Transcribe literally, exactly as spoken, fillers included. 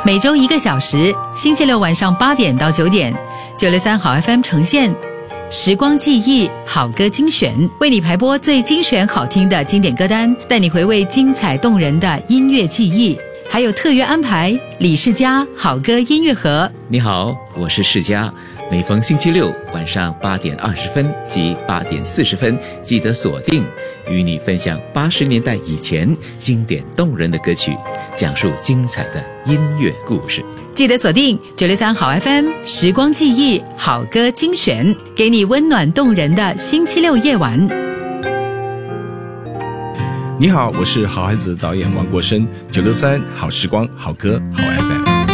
每周一个小时，星期六晚上八点到九点，九六三好 F M 呈现时光记忆好歌精选，为你排播最精选好听的经典歌单，带你回味精彩动人的音乐记忆。还有特约安排李世嘉好歌音乐盒。 你好，我是世嘉，每逢星期六晚上八点二十分及八点四十分，记得锁定，与你分享八十年代以前经典动人的歌曲，讲述精彩的音乐故事。 记得锁定九六三好 F M 时光记忆好歌精选，给你温暖动人的星期六夜晚。 你好，我是好孩子导演王国生，九六三好时光好歌好 F M。